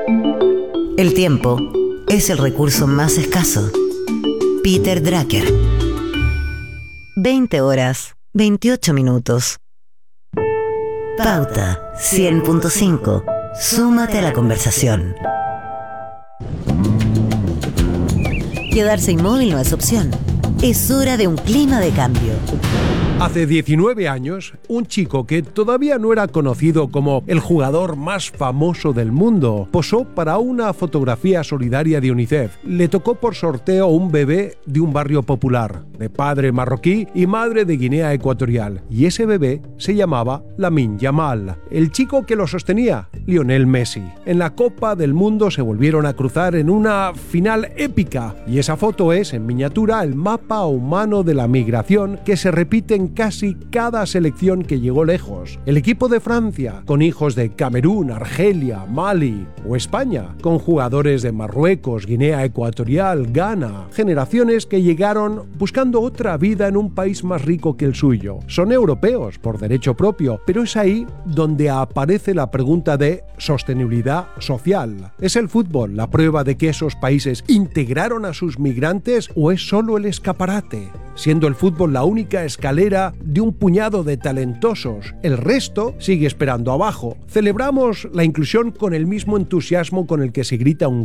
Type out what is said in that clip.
El tiempo es el recurso más escaso. Peter Drucker. 20 horas, 28 minutos. Pauta 100.5. Súmate a la conversación. Quedarse inmóvil no es opción. Es hora de un clima de cambio. Hace 19 años, un chico que todavía no era conocido como el jugador más famoso del mundo, posó para una fotografía solidaria de UNICEF. Le tocó por sorteo un bebé de un barrio popular, de padre marroquí y madre de Guinea Ecuatorial. Y ese bebé se llamaba Lamine Yamal. El chico que lo sostenía, Lionel Messi. En la Copa del Mundo se volvieron a cruzar en una final épica. Y esa foto es, en miniatura, el mapa humano de la migración que se repite en casi cada selección que llegó lejos. El equipo de Francia, con hijos de Camerún, Argelia, Mali o España, con jugadores de Marruecos, Guinea Ecuatorial, Ghana, generaciones que llegaron buscando otra vida en un país más rico que el suyo. Son europeos por derecho propio, pero es ahí donde aparece la pregunta de sostenibilidad social. ¿Es el fútbol la prueba de que esos países integraron a sus migrantes o es solo el escaparate? Siendo el fútbol la única escalera de un puñado de talentosos, el resto sigue esperando abajo. Celebramos la inclusión con el mismo entusiasmo con el que se grita un